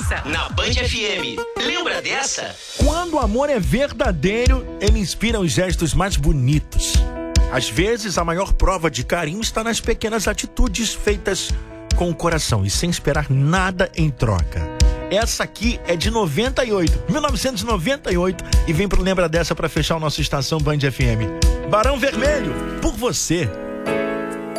dessa. Na Band FM. Lembra dessa? Quando o amor é verdadeiro, ele inspira os gestos mais bonitos. Às vezes, a maior prova de carinho está nas pequenas atitudes feitas com o coração e sem esperar nada em troca. Essa aqui é de 1998, e vem pro Lembra Dessa para fechar o nosso Estação Band FM. Barão Vermelho, por você.